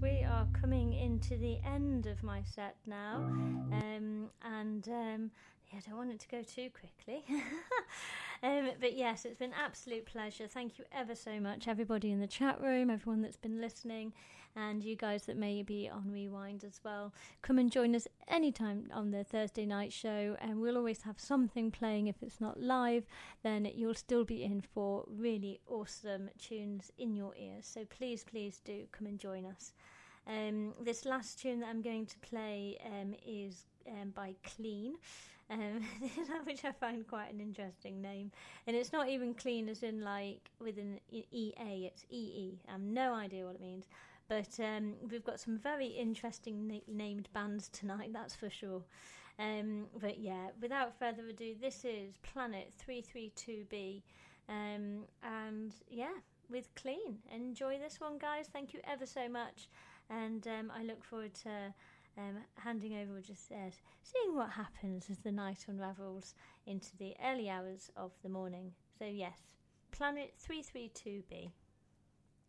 we are coming into the end of my set now, I don't want it to go too quickly. But yes, it's been an absolute pleasure. Thank you ever so much, everybody in the chat room, everyone that's been listening, and you guys that may be on Rewind as well. Come and join us anytime on the Thursday night show, and we'll always have something playing. If it's not live, then you'll still be in for really awesome tunes in your ears. So please do come and join us. This last tune that I'm going to play is by Clean, which I find quite an interesting name, and it's not even clean as in like with an EA, it's EE. I have no idea what it means, but we've got some very interesting named bands tonight, that's for sure. But yeah, without further ado, this is Planet 332B, and yeah, with Clean. Enjoy this one, guys. Thank you ever so much, and I look forward to handing over, just seeing what happens as the night unravels into the early hours of the morning. So yes, Planet 332B.